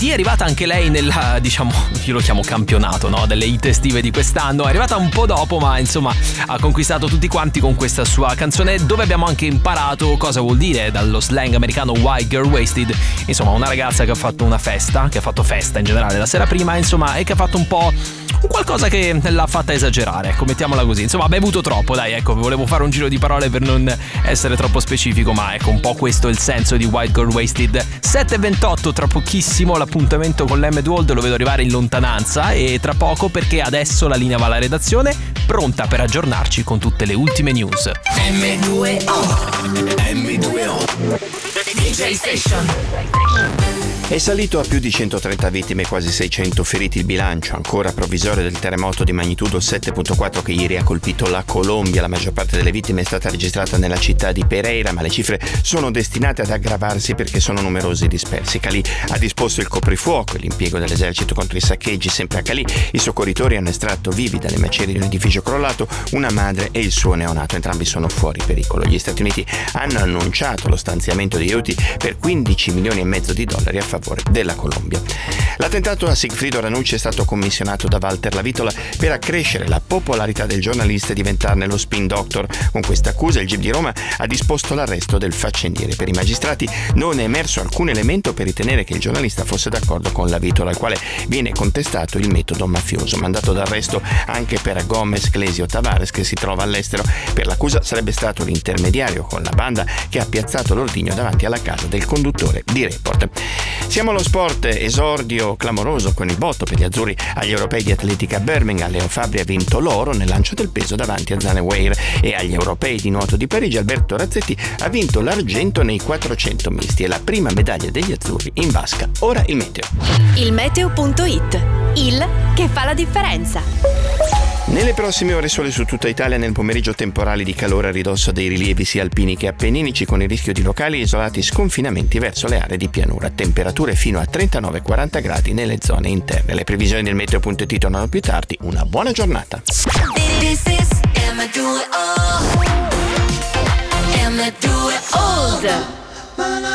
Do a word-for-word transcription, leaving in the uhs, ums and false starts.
è arrivata anche lei nella, diciamo, io lo chiamo campionato, no? Delle hit estive di quest'anno. È arrivata un po' dopo, ma insomma ha conquistato tutti quanti con questa sua canzone, dove abbiamo anche imparato cosa vuol dire dallo slang americano White Girl Wasted. Insomma, una ragazza che ha fatto una festa, che ha fatto festa in generale la sera prima, insomma, e che ha fatto un po' qualcosa che l'ha fatta esagerare, ecco, mettiamola così. Insomma, ha bevuto troppo, dai, ecco, volevo fare un giro di parole per non essere troppo specifico, ma ecco, un po' questo è il senso di White Girl Wasted. sette e ventotto, tra pochissimo l'appuntamento con l'M due World lo vedo arrivare in lontananza, e tra poco, perché adesso la linea va alla redazione, pronta per aggiornarci con tutte le ultime news. M due O M due O D J Station. È salito a più di centotrenta vittime e quasi seicento feriti il bilancio, ancora provvisorio, del terremoto di magnitudo sette virgola quattro che ieri ha colpito la Colombia. La maggior parte delle vittime è stata registrata nella città di Pereira, ma le cifre sono destinate ad aggravarsi perché sono numerosi i dispersi. Calì ha disposto il coprifuoco e l'impiego dell'esercito contro i saccheggi. Sempre a Calì i soccorritori hanno estratto vivi dalle macerie di un edificio crollato una madre e il suo neonato, entrambi sono fuori pericolo. Gli Stati Uniti hanno annunciato lo stanziamento di aiuti per quindici milioni e mezzo di dollari a favore della Colombia. L'attentato a Sigfrido Ranucci è stato commissionato da Walter Lavitola per accrescere la popolarità del giornalista e diventarne lo spin doctor. Con questa accusa il G I P di Roma ha disposto l'arresto del faccendiere. Per i magistrati non è emerso alcun elemento per ritenere che il giornalista fosse d'accordo con Lavitola, al quale viene contestato il metodo mafioso. Mandato d'arresto anche per Gomez Clesio Tavares, che si trova all'estero. Per l'accusa sarebbe stato l'intermediario con la banda che ha piazzato l'ordigno davanti alla casa del conduttore di Report. Siamo allo sport, esordio clamoroso con il botto per gli azzurri agli europei di atletica a Birmingham. Leo Fabbri ha vinto l'oro nel lancio del peso davanti a Zane Weir, e agli europei di nuoto di Parigi Alberto Razzetti ha vinto l'argento nei quattrocento misti. È la prima medaglia degli azzurri in vasca. Ora il meteo. Il meteo punto it, il che fa la differenza. Nelle prossime ore sole su tutta Italia, nel pomeriggio temporali di calore a ridosso dei rilievi sia alpini che appenninici, con il rischio di locali e isolati sconfinamenti verso le aree di pianura. Temperature fino a trentanove quaranta gradi nelle zone interne. Le previsioni del meteo punto it tornano più tardi. Una buona giornata. This is M due O M due O